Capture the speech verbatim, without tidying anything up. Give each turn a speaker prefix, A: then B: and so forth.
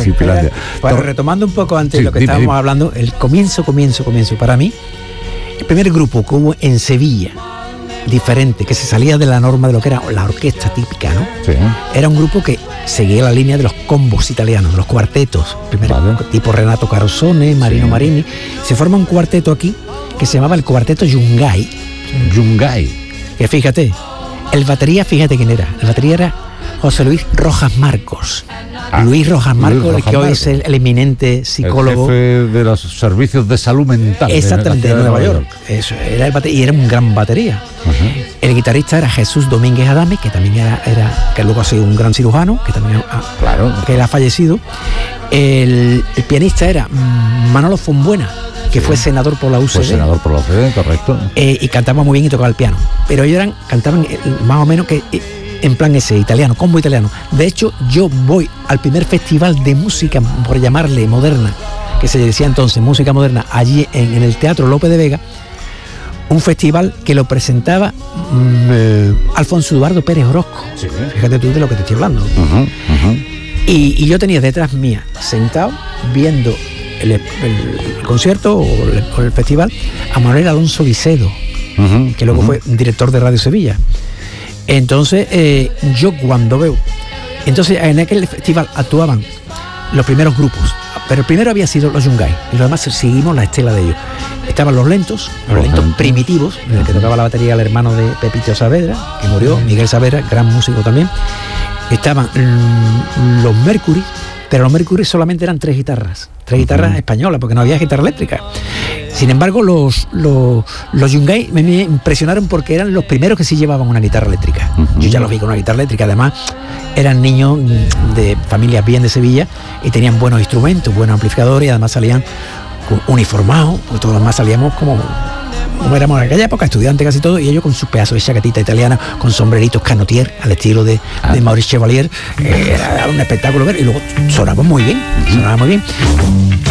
A: claro,
B: y Finlandia.
A: Pues retomando un poco antes
B: sí,
A: de lo que
B: dime,
A: estábamos
B: dime.
A: hablando, el comienzo, comienzo, comienzo, para mí, el primer grupo que hubo en Sevilla, diferente, que se salía de la norma de lo que era la orquesta típica, ¿no?
B: Sí.
A: Era un grupo que seguía la línea de los combos italianos, de los cuartetos, primero
B: Vale.
A: tipo Renato Carosone, Marino
B: Sí.
A: Marini. Se forma un cuarteto aquí que se llamaba el Cuarteto Yungay,
B: Yungay.
A: que fíjate, el batería, fíjate quién era, el batería era José Luis Rojas Marcos.
B: Ah,
A: Luis Rojas
B: Luis
A: Marcos, el
B: Rojas
A: que hoy
B: Marcos.
A: es el, el eminente psicólogo.
B: El jefe de los servicios de salud mental.
A: Exactamente, de
B: la ciudad
A: Nueva York. Eso, era el bate- y era un gran batería.
B: Ajá.
A: El guitarrista era Jesús Domínguez Adame, que también era, era que luego ha sido un gran cirujano, que también ha,
B: Claro.
A: que él ha fallecido. El, el pianista era mm, Manolo Fonbuena, que
B: Sí.
A: fue senador por la U C D.
B: Fue senador por la U C D, correcto.
A: Eh, y cantaba muy bien y tocaba el piano. Pero ellos eran, cantaban eh, más o menos que eh, en plan ese, italiano, combo italiano. De hecho, yo voy al primer festival de música, por llamarle moderna, que se decía entonces música moderna, allí en, en el Teatro Lope de Vega, un festival que lo presentaba mm, eh, Alfonso Eduardo Pérez Orozco.
B: Sí.
A: Fíjate tú de lo que te estoy hablando.
B: Ajá, ajá.
A: Y, y yo tenía detrás mía, sentado, viendo el, el- el concierto o el, o el festival, a Manuel Alonso Vicedo,
B: Ajá,
A: que luego
B: ajá.
A: fue director de Radio Sevilla. Entonces, eh, yo cuando veo... Entonces, en aquel festival actuaban los primeros grupos, pero el primero había sido los Yungay, y los demás seguimos la estela de ellos. Estaban los lentos, los,
B: Los
A: lentos
B: lentos.
A: primitivos, en el que tocaba la batería el hermano de Pepito Saavedra, que murió, Miguel Saavedra, gran músico también. Estaban mm, los Mercury, pero los Mercury solamente eran tres guitarras, tres guitarras españolas, porque no había guitarra eléctrica. Sin embargo, los, los, los Yungay me, me impresionaron porque eran los primeros que sí llevaban una guitarra eléctrica.
B: Ujú.
A: Yo ya los vi con una guitarra eléctrica, además eran niños de familias bien de Sevilla y tenían buenos instrumentos, buenos amplificadores, y además salían con- uniformados, porque todos los demás salíamos como... como éramos en aquella época, estudiantes casi todos, y ellos con sus pedazos de chaquetita italiana, con sombreritos canotier, al estilo de,
B: Ah.
A: de Maurice Chevalier. Eh, era un espectáculo ver, y luego sonaba muy bien, sonaba muy bien.